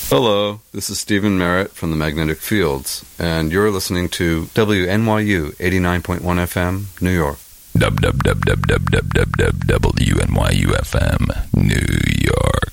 Hello, this is Stephen Merritt from the Magnetic Fields, and you're listening to WNYU 89.1 FM, New York. WNYU FM, New York.